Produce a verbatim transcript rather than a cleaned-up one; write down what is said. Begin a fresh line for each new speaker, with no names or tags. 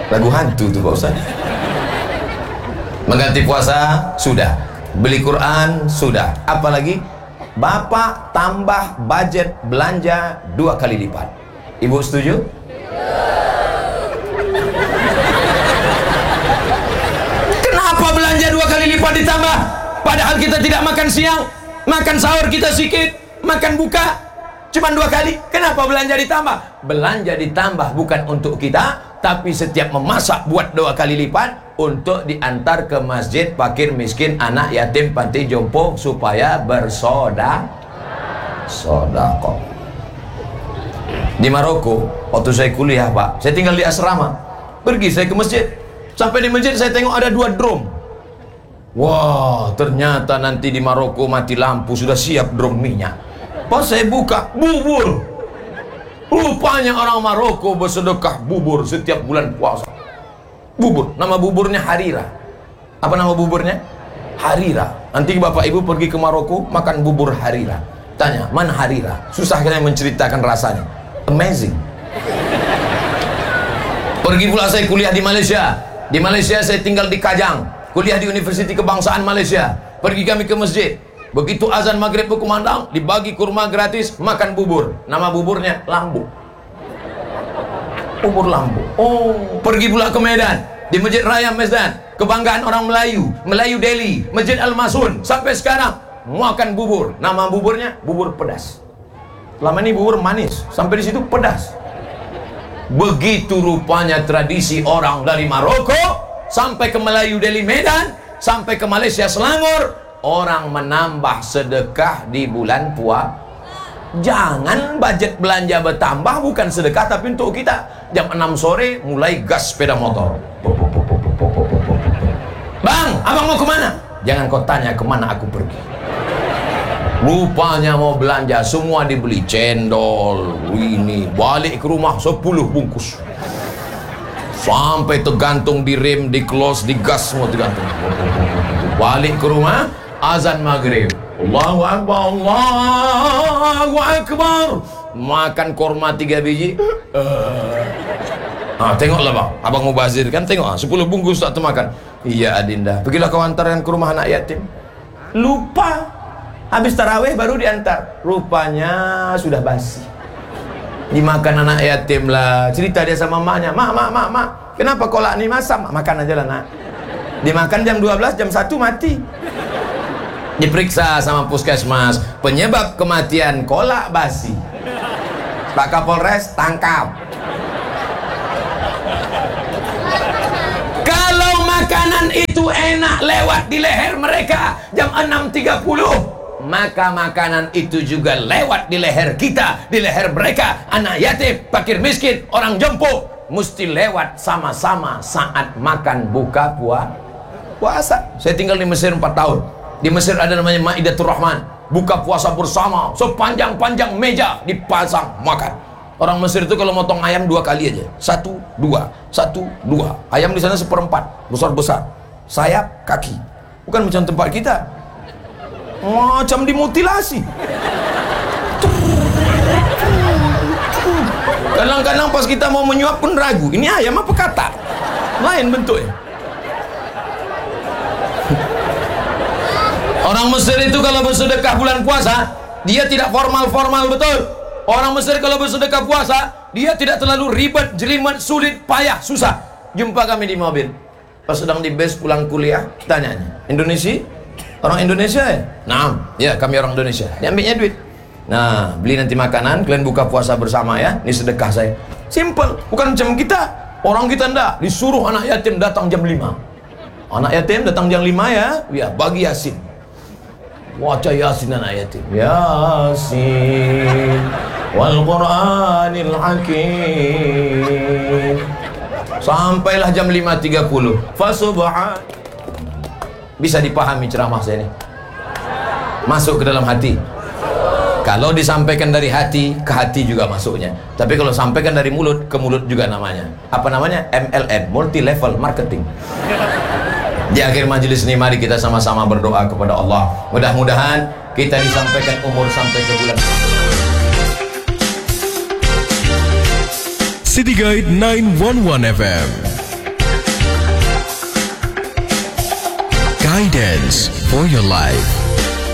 Lagu hantu tuh Pak Ustaz. Mengganti puasa sudah, beli Quran sudah, apalagi Bapak tambah budget belanja dua kali lipat. Ibu setuju? Kenapa belanja dua kali lipat ditambah? Padahal kita tidak makan siang, makan sahur kita sedikit, makan buka cuma dua kali. Kenapa belanja ditambah? Belanja ditambah bukan untuk kita, tapi setiap memasak buat dua kali lipat untuk diantar ke masjid fakir miskin, anak yatim, panti jompo supaya bersodak sodako. Di Maroko waktu saya kuliah Pak, saya tinggal di asrama, pergi saya ke masjid, sampai di masjid saya tengok ada dua drum. Wah, ternyata nanti di Maroko mati lampu sudah siap drum minyak. Pas saya buka, bubur. Rupanya orang Maroko bersedekah bubur setiap bulan puasa. Bubur, nama buburnya Harira. Apa nama buburnya? Harira. Nanti bapak ibu pergi ke Maroko makan bubur Harira. Tanya, mana Harira? Susah kalian menceritakan rasanya. Amazing. Pergi pula saya kuliah di Malaysia. Di Malaysia saya tinggal di Kajang, kuliah di Universiti Kebangsaan Malaysia. Pergi kami ke masjid. Begitu azan maghrib berkumandang, dibagi kurma gratis, makan bubur. Nama buburnya lambu. Bubur lambu. Oh, pergi pula ke Medan, di Masjid Raya Medan, kebanggaan orang Melayu, Melayu Delhi, Masjid Al-Masun. Sampai sekarang makan bubur. Nama buburnya bubur pedas. Selama ini bubur manis, sampai di situ pedas. Begitu rupanya tradisi orang dari Maroko sampai ke Melayu Delhi Medan, sampai ke Malaysia Selangor. Orang menambah sedekah di bulan puasa. Jangan budget belanja bertambah, bukan sedekah tapi untuk kita. Jam enam sore mulai gas sepeda motor. Bang, abang mau kemana? Jangan kau tanya kemana aku pergi. Rupanya mau belanja, semua dibeli. Cendol, ini, balik ke rumah sepuluh bungkus. Sampai tergantung di rem, di close, di gas, semua tergantung. Balik ke rumah, azan maghrib, Allahu Akbar, Allahu Akbar, makan korma tiga biji. uh. Ah, tengoklah bang, abang mau bazir kan, tengok ah, sepuluh bungkus tak termakan. Iya Adinda, pergilah kau antarkan ke rumah anak yatim. Lupa, habis tarawih baru diantar. Rupanya sudah basi, dimakan anak yatim lah. Cerita dia sama maknya, mak, mak, mak, mak, kenapa kolak ni masak? Makan aja lah nak. Dimakan jam dua belas, jam satu mati. Diperiksa sama puskesmas, penyebab kematian kolak basi. Pak Kapolres tangkap. Kalau makanan itu enak lewat di leher mereka jam enam tiga puluh, maka makanan itu juga lewat di leher kita, di leher mereka, anak yatim, fakir miskin, orang jompo, mesti lewat sama-sama saat makan buka puasa. Saya tinggal di Mesir empat tahun. Di Mesir ada namanya Maidatul Rahman, buka puasa bersama, sepanjang-panjang meja dipasang makan. Orang Mesir itu kalau motong ayam dua kali aja, satu, dua, satu, dua. Ayam di sana seperempat, besar-besar, sayap, kaki. Bukan macam tempat kita, macam dimutilasi. Kadang-kadang pas kita mau menyuap pun ragu, ini ayam apa kata? Lain bentuknya. Orang Mesir itu kalau bersedekah bulan puasa, dia tidak formal-formal, betul. Orang Mesir kalau bersedekah puasa, dia tidak terlalu ribet, jelimet, sulit, payah, susah. Jumpa kami di mobil, pas sedang di bus pulang kuliah, tanyanya, Indonesia? Orang Indonesia ya? Nah, ya kami orang Indonesia. Dia ambilnya duit. Nah, beli nanti makanan, kalian buka puasa bersama ya, ini sedekah saya. Simple, bukan macam kita. Orang kita enggak, disuruh anak yatim datang jam lima. Anak yatim datang jam lima ya, ya bagi Yasin. Waca Yasin anak yatim. Yasin wal Qur'anil Hakim. Sampailah jam lima tiga puluh. Fasubhan. Bisa dipahami ceramah saya ini? Masuk ke dalam hati. Kalau disampaikan dari hati, ke hati juga masuknya. Tapi kalau sampaikan dari mulut, ke mulut juga namanya. Apa namanya? M L M, multi level marketing. Di akhir majelis ini mari kita sama-sama berdoa kepada Allah. Mudah-mudahan kita disampaikan umur sampai ke bulan.
City Guide sembilan satu satu F M Guidance for your life.